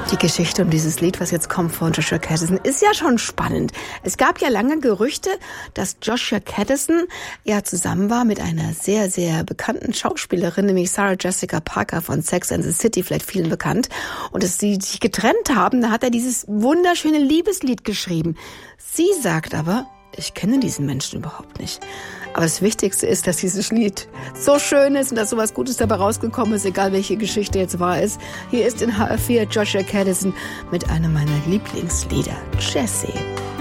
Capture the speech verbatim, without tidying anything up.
Die Geschichte um dieses Lied, was jetzt kommt von Joshua Caddison, ist ja schon spannend. Es gab ja lange Gerüchte, dass Joshua Caddison ja zusammen war mit einer sehr, sehr bekannten Schauspielerin, nämlich Sarah Jessica Parker von Sex and the City, vielleicht vielen bekannt. Und dass sie sich getrennt haben, da hat er dieses wunderschöne Liebeslied geschrieben. Sie sagt aber, ich kenne diesen Menschen überhaupt nicht. Aber das Wichtigste ist, dass dieses Lied so schön ist und dass sowas Gutes dabei rausgekommen ist, egal welche Geschichte jetzt wahr ist. Hier ist in H R vier Joshua Caddison mit einem meiner Lieblingslieder, Jessie.